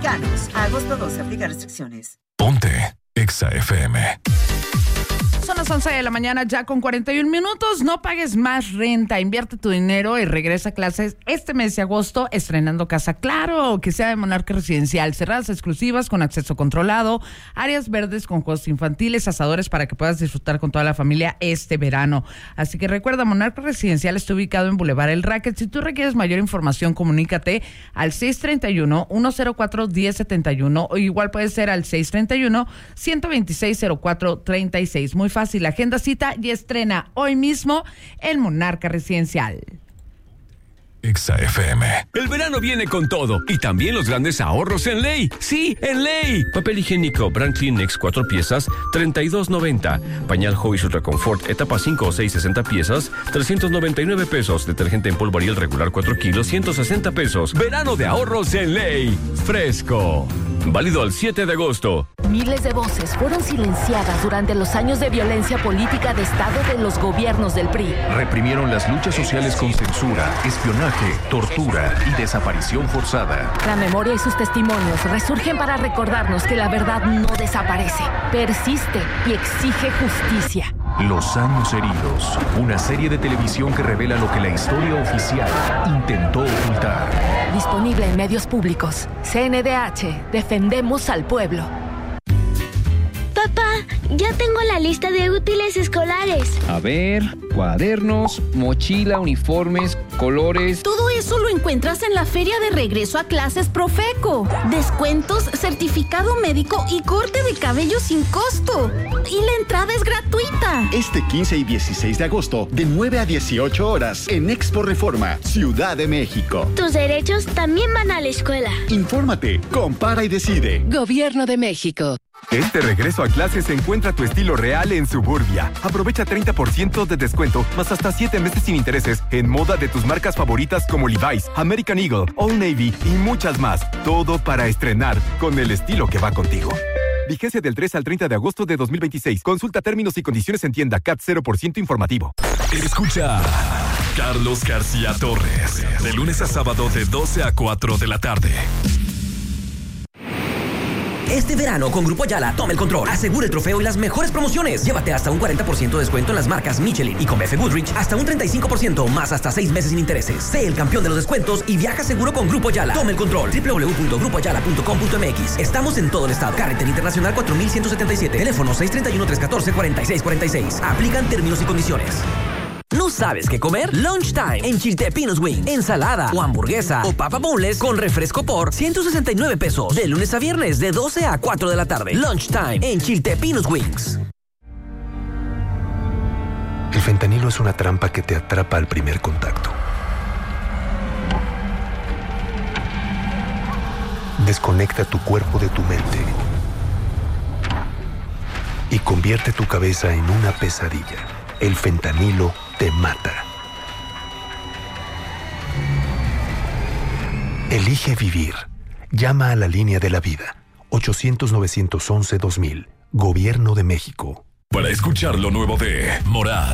Mexicanos. A agosto 12, aplica restricciones. Ponte Exa FM. Son las 11 de la mañana ya con 41 minutos. No pagues más renta. Invierte tu dinero y regresa a clases este mes de agosto estrenando casa. Claro, que sea de Monarca Residencial. Cerradas exclusivas con acceso controlado. Áreas verdes con juegos infantiles. Asadores para que puedas disfrutar con toda la familia este verano. Así que recuerda, Monarca Residencial está ubicado en Boulevard El Racket. Si tú requieres mayor información, comunícate al 631-104-1071 o igual puede ser al 631-126-0436. Muy fácil, agenda cita y estrena hoy mismo el Monarca Residencial. Exa FM. El verano viene con todo y también los grandes ahorros en Ley. Sí, en Ley. Papel higiénico Brand Kleenex 4 piezas, $32.90. Pañal Hobbies Ultra Comfort etapa 5 o 6, 60 piezas, $399. Detergente en polvo Ariel regular 4 kilos, $160. Verano de ahorros en Ley. Fresco. Válido al 7 de agosto. Miles de voces fueron silenciadas durante los años de violencia política de Estado de los gobiernos del PRI. Reprimieron las luchas sociales con censura, espionaje, tortura y desaparición forzada. La memoria y sus testimonios resurgen para recordarnos que la verdad no desaparece, persiste y exige justicia. Los años heridos, una serie de televisión que revela lo que la historia oficial intentó ocultar. Disponible en medios públicos. CNDH, defendemos al pueblo. Papá, ya tengo la lista de útiles escolares. A ver, cuadernos, mochila, uniformes, colores. Todo eso lo encuentras en la feria de regreso a clases Profeco. Descuentos, certificado médico y corte de cabello sin costo. Y la entrada es gratuita. Este 15 y 16 de agosto, de 9 a 18 horas, en Expo Reforma, Ciudad de México. Tus derechos también van a la escuela. Infórmate, compara y decide. Gobierno de México. Este regreso a clases encuentra tu estilo real en Suburbia. Aprovecha 30% de descuento, más hasta 7 meses sin intereses en moda de tus marcas favoritas como Levi's, American Eagle, Old Navy y muchas más. Todo para estrenar con el estilo que va contigo. Vigencia del 3 al 30 de agosto de 2026. Consulta términos y condiciones en tienda. CAT 0% informativo. Escucha Carlos García Torres. De lunes a sábado de 12 a 4 de la tarde. Este verano con Grupo Ayala, toma el control. Asegura el trofeo y las mejores promociones. Llévate hasta un 40% de descuento en las marcas Michelin y con BF Goodrich hasta un 35% más hasta 6 meses sin intereses. Sé el campeón de los descuentos y viaja seguro con Grupo Ayala. Toma el control. www.grupoayala.com.mx. Estamos en todo el estado. Carretera Internacional 4177. Teléfono 631-314-4646. Aplican términos y condiciones. ¿No sabes qué comer? Lunchtime en Chiltepinos Wing. Ensalada o hamburguesa o papa boneless con refresco por $169. De lunes a viernes de 12 a 4 de la tarde. Lunchtime en Chiltepinos Wings. El fentanilo es una trampa que te atrapa al primer contacto. Desconecta tu cuerpo de tu mente y convierte tu cabeza en una pesadilla. El fentanilo te mata. Elige vivir. Llama a la línea de la vida. 800-911-2000. Gobierno de México. Para escuchar lo nuevo de Morat,